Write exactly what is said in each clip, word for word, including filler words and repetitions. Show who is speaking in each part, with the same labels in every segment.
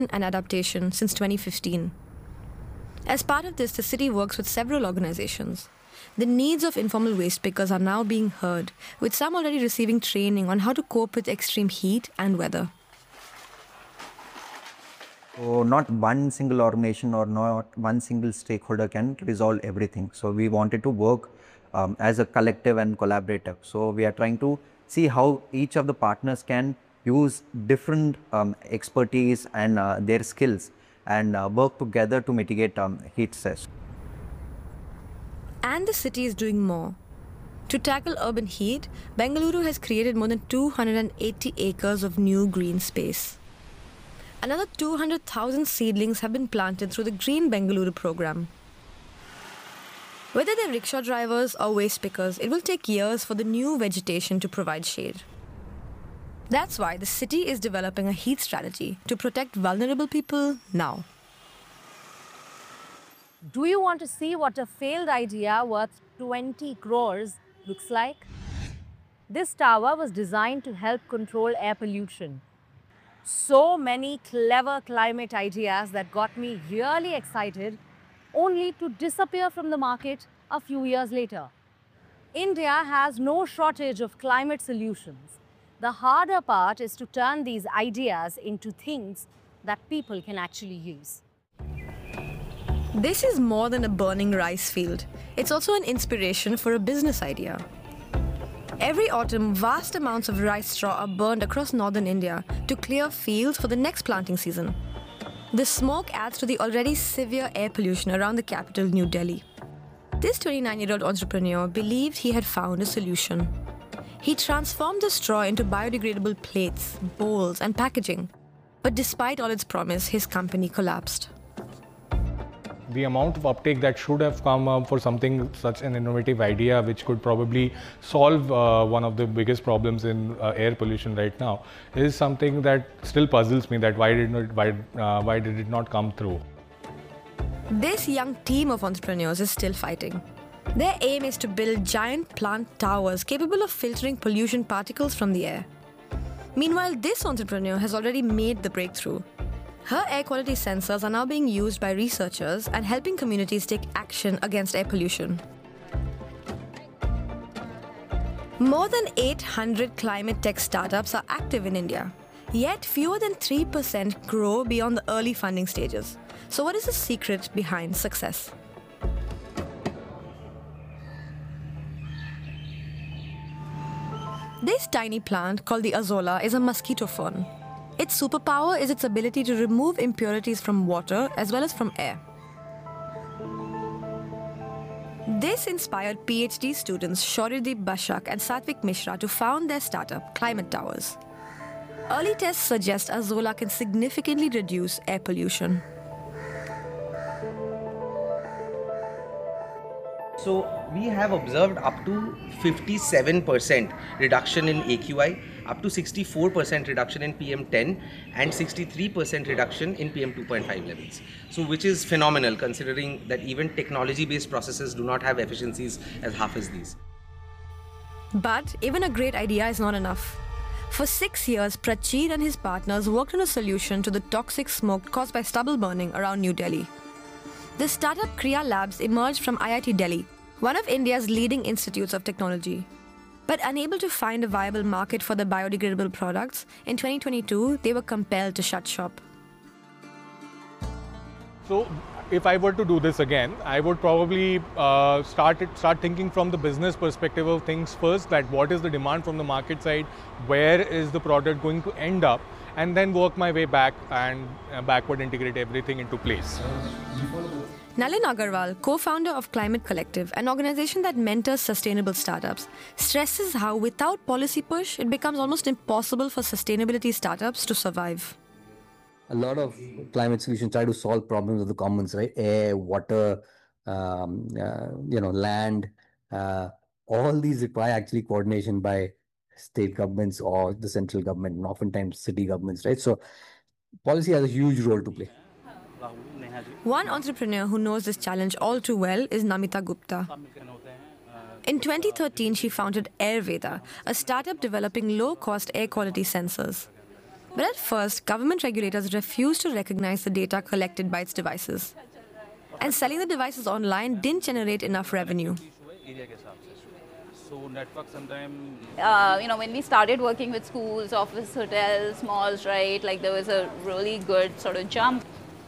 Speaker 1: and adaptation since twenty fifteen. As part of this, the city works with several organizations. The needs of informal waste pickers are now being heard, with some already receiving training on how to cope with extreme heat and weather.
Speaker 2: So not one single organization or not one single stakeholder can resolve everything. So we wanted to work um, as a collective and collaborative. So we are trying to see how each of the partners can use different um, expertise and uh, their skills and uh, work together to mitigate um, heat stress.
Speaker 1: And the city is doing more. To tackle urban heat, Bengaluru has created more than two hundred eighty acres of new green space. Another two hundred thousand seedlings have been planted through the Green Bengaluru program. Whether they're rickshaw drivers or waste pickers, it will take years for the new vegetation to provide shade. That's why the city is developing a heat strategy to protect vulnerable people now.
Speaker 3: Do you want to see what a failed idea worth twenty crores looks like? This tower was designed to help control air pollution. So many clever climate ideas that got me really excited, only to disappear from the market a few years later. India has no shortage of climate solutions. The harder part is to turn these ideas into things that people can actually use.
Speaker 1: This is more than a burning rice field. It's also an inspiration for a business idea. Every autumn, vast amounts of rice straw are burned across northern India to clear fields for the next planting season. The smoke adds to the already severe air pollution around the capital, New Delhi. This twenty-nine-year-old entrepreneur believed he had found a solution. He transformed the straw into biodegradable plates, bowls, and packaging. But despite all its promise, his company collapsed.
Speaker 4: The amount of uptake that should have come up for something such an innovative idea, which could probably solve uh, one of the biggest problems in uh, air pollution right now, is something that still puzzles me. That why did not why uh, why did it not come through?
Speaker 1: This young team of entrepreneurs is still fighting. Their aim is to build giant plant towers capable of filtering pollution particles from the air. Meanwhile, this entrepreneur has already made the breakthrough. Her air quality sensors are now being used by researchers and helping communities take action against air pollution. More than eight hundred climate tech startups are active in India, yet fewer than three percent grow beyond the early funding stages. So what is the secret behind success? This tiny plant, called the azolla, is a mosquito fern. Its superpower is its ability to remove impurities from water as well as from air. This inspired PhD students Shauryadeep Bashak and Satvik Mishra to found their startup, Climate Towers. Early tests suggest azolla can significantly reduce air pollution.
Speaker 5: So we have observed up to fifty-seven percent reduction in A Q I, up to sixty-four percent reduction in P M ten and sixty-three percent reduction in P M two point five levels. So which is phenomenal considering that even technology-based processes do not have efficiencies as half as these.
Speaker 1: But even a great idea is not enough. For six years, Prachir and his partners worked on a solution to the toxic smoke caused by stubble burning around New Delhi. The startup Kriya Labs emerged from I I T Delhi, one of India's leading institutes of technology. But unable to find a viable market for the biodegradable products, in twenty twenty-two, they were compelled to shut shop.
Speaker 4: So, if I were to do this again, I would probably uh, start it, start thinking from the business perspective of things first, that what is the demand from the market side, where is the product going to end up, and then work my way back and uh, backward integrate everything into place.
Speaker 1: Nalin Agarwal, co-founder of Climate Collective, an organization that mentors sustainable startups, stresses how without policy push, it becomes almost impossible for sustainability startups to survive.
Speaker 6: A lot of climate solutions try to solve problems of the commons, right? Air, water, um, uh, you know, land. Uh, all these require actually coordination by state governments or the central government, and oftentimes city governments, right? So policy has a huge role to play.
Speaker 1: One entrepreneur who knows this challenge all too well is Namita Gupta. In twenty thirteen, she founded Airveda, a startup developing low-cost air quality sensors. But at first, government regulators refused to recognize the data collected by its devices. And selling the devices online didn't generate enough revenue.
Speaker 7: Uh, you know, when we started working with schools, office, hotels, malls, right, like there was a really good sort of jump.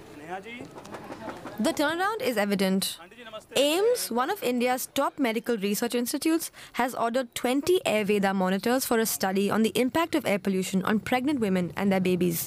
Speaker 1: The turnaround is evident. AIIMS, one of India's top medical research institutes, has ordered twenty Ayurveda monitors for a study on the impact of air pollution on pregnant women and their babies.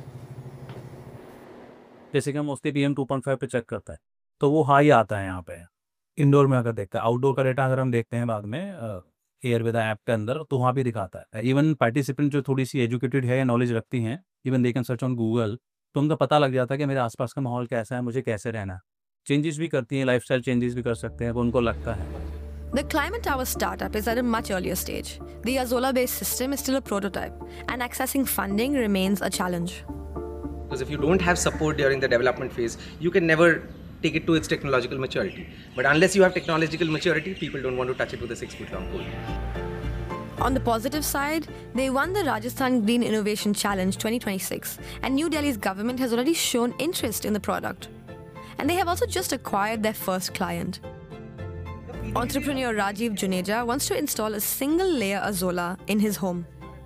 Speaker 8: जैसे कि हम उसके P M two point five पे check करता है तो वो high आता है यहाँ पे इंडोर में अगर देखते हैं आउटडोर का डेटा अगर हम देखते हैं बाद में एयरवेदा ऐप के अंदर तो वहाँ भी दिखाता है इवन पार्टिसिपेंट जो थोड़ी सी एजुकेटेड है या नॉलेज रखती हैं even they can search on Google तो उनको पता लग जाता है कि मेरे आसपास का माहौल कैसा है मुझे कैसे रहना है चेंजेस भी करती हैं लाइफस्टाइल चेंजेस भी कर सकते हैं वो उनको लगता है
Speaker 1: The Climate Tower startup is at a much earlier stage. The Azola-based system is still a prototype, and accessing funding remains a challenge.
Speaker 5: Because if you don't have support during the development phase, you can never take it to its technological maturity. But unless you have technological maturity, people don't want to touch it with a six-foot-long pole.
Speaker 1: On the positive side, they won the Rajasthan Green Innovation Challenge twenty twenty-six, and New Delhi's government has already shown interest in the product. And they have also just acquired their first client. Entrepreneur Rajiv Juneja wants to install a single-layer Azola in his home.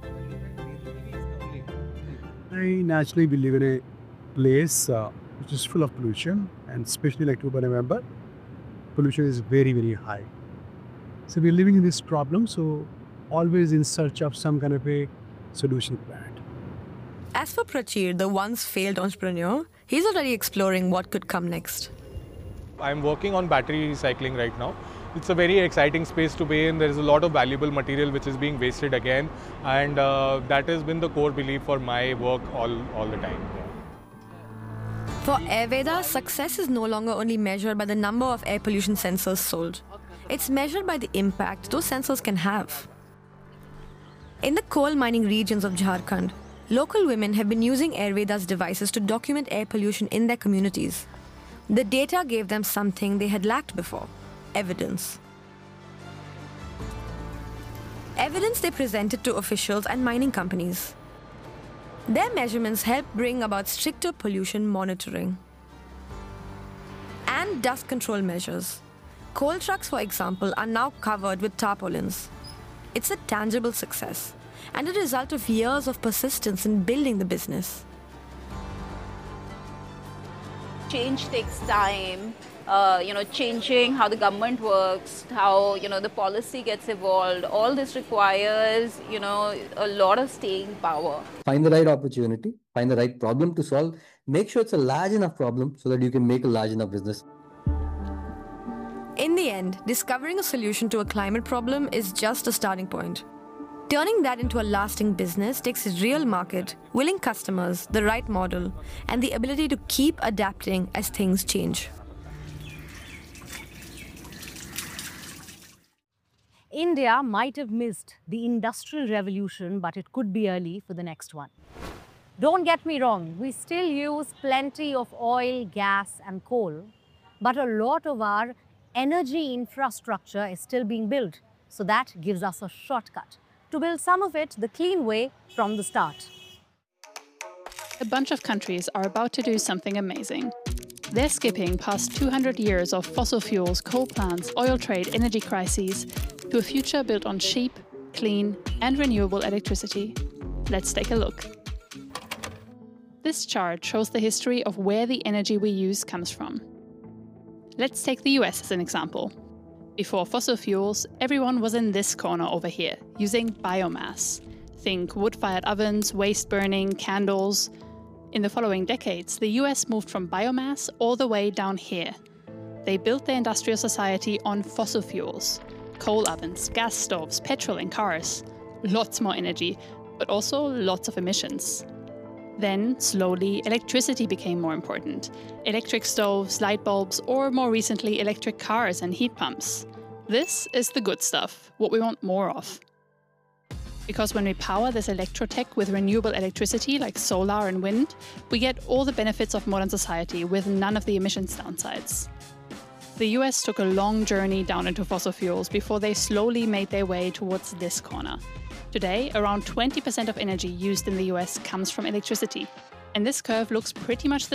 Speaker 9: I naturally believe in a place uh, which is full of pollution, and especially like October, November, pollution is very, very high. So we're living in this problem, so always in search of some kind of a solution plan.
Speaker 1: As for Prachir, the once failed entrepreneur, he's already exploring what could come next.
Speaker 4: I'm working on battery recycling right now. It's a very exciting space to be in. There is a lot of valuable material which is being wasted again, and uh, that has been the core belief for my work all, all the time.
Speaker 1: For Ayurveda, success is no longer only measured by the number of air pollution sensors sold. It's measured by the impact those sensors can have. In the coal mining regions of Jharkhand, local women have been using Ayurveda's devices to document air pollution in their communities. The data gave them something they had lacked before: evidence. Evidence they presented to officials and mining companies. Their measurements helped bring about stricter pollution monitoring and dust control measures. Coal trucks, for example, are now covered with tarpaulins. It's a tangible success and a result of years of persistence in building the business.
Speaker 7: Change takes time. Uh, you know, changing how the government works, how, you know, the policy gets evolved. All this requires, you know, a lot of staying power.
Speaker 6: Find the right opportunity, find the right problem to solve, make sure it's a large enough problem so that you can make a large enough business.
Speaker 1: In the end, discovering a solution to a climate problem is just a starting point. Turning that into a lasting business takes a real market, willing customers, the right model, and the ability to keep adapting as things change.
Speaker 3: India might have missed the Industrial Revolution, but it could be early for the next one. Don't get me wrong, we still use plenty of oil, gas and coal, but a lot of our energy infrastructure is still being built. So that gives us a shortcut to build some of it the clean way from the start.
Speaker 10: A bunch of countries are about to do something amazing. They're skipping past two hundred years of fossil fuels, coal plants, oil trade, energy crises, to a future built on cheap, clean and renewable electricity. Let's take a look. This chart shows the history of where the energy we use comes from. Let's take the U S as an example. Before fossil fuels, everyone was in this corner over here, using biomass. Think wood-fired ovens, waste burning, candles. In the following decades, the U S moved from biomass all the way down here. They built their industrial society on fossil fuels. Coal ovens, gas stoves, petrol in cars. Lots more energy, but also lots of emissions. Then, slowly, electricity became more important. Electric stoves, light bulbs, or more recently, electric cars and heat pumps. This is the good stuff, what we want more of. Because when we power this electrotech with renewable electricity like solar and wind, we get all the benefits of modern society with none of the emissions downsides. The U S took a long journey down into fossil fuels before they slowly made their way towards this corner. Today, around twenty percent of energy used in the U S comes from electricity, and this curve looks pretty much the